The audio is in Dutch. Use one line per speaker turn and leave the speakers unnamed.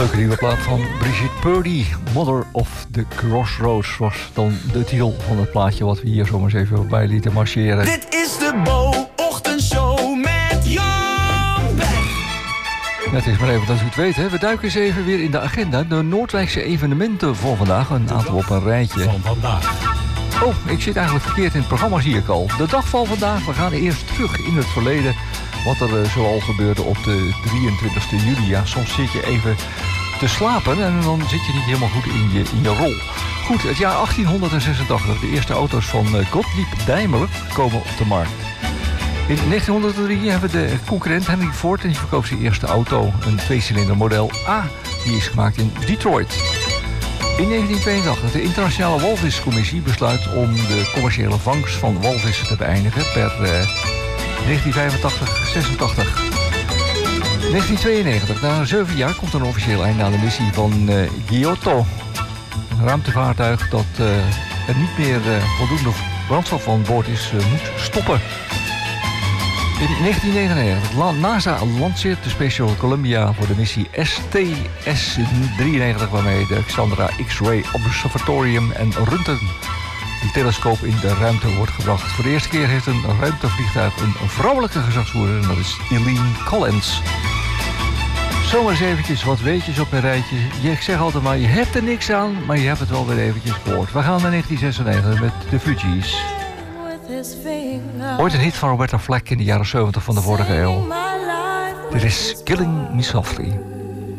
Leuke nieuwe plaat van Brigitte Purdy. Mother of the Crossroads was dan de titel van het plaatje wat we hier zomaar eens even bij lieten marcheren.
Dit is de Bo-ochtendshow met Jan Beck.
Het is maar even dat u het weet, hè. We duiken eens even weer in de agenda. De Noordwijkse evenementen voor vandaag. Een aantal op een rijtje.
Van vandaag.
Oh, ik zit eigenlijk verkeerd in het programma, zie ik al. De dag van vandaag, we gaan eerst terug in het verleden. Wat er zoal gebeurde op de 23e juli. Ja, soms zit je even te slapen en dan zit je niet helemaal goed in je rol. Goed, het jaar 1886. De eerste auto's van Gottlieb Daimler komen op de markt. In 1903 hebben we de concurrent Henry Ford en die verkoopt zijn eerste auto. Een tweecilinder model A. Die is gemaakt in Detroit. In 1982 de Internationale Walviscommissie besluit om de commerciële vangst van walvissen te beëindigen per 1985-86. 1992, na 7 jaar komt een officieel einde aan de missie van Giotto. Een ruimtevaartuig dat er niet meer voldoende brandstof aan boord is, moet stoppen. In 1999, NASA lanceert de Special Columbia voor de missie STS-93... waarmee de Alexandra X-Ray Observatorium en Ruimte telescoop in de ruimte wordt gebracht. Voor de eerste keer heeft een ruimtevliegtuig een vrouwelijke gezagsvoerder en dat is Eileen Collins. Zomaar eens eventjes wat weetjes op een rijtje. Ik zeg altijd maar, je hebt er niks aan, maar je hebt het wel weer eventjes gehoord. We gaan naar 1996 met de Fugees. Ooit een hit van Roberta Flack in de jaren 70 van de vorige eeuw. Dit is Killing Me Softly.